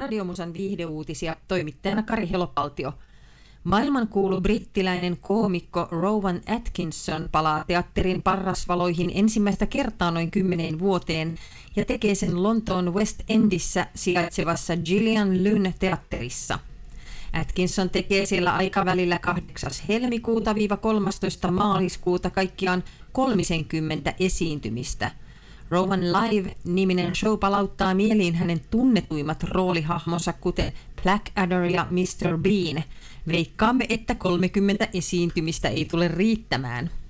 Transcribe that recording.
Radiomusan viihdeuutisia, toimittajana Kari Helopaltio. Maailmankuulu brittiläinen koomikko Rowan Atkinson palaa teatterin parrasvaloihin ensimmäistä kertaa noin 10 vuoteen ja tekee sen Lontoon West Endissä sijaitsevassa Gillian Lynn teatterissa. Atkinson tekee siellä aikavälillä 8. helmikuuta - 13. maaliskuuta kaikkiaan 30 esiintymistä. Rowan Live-niminen show palauttaa mieliin hänen tunnetuimmat roolihahmonsa, kuten Blackadder ja Mr. Bean. Veikkaamme, että 30 esiintymistä ei tule riittämään.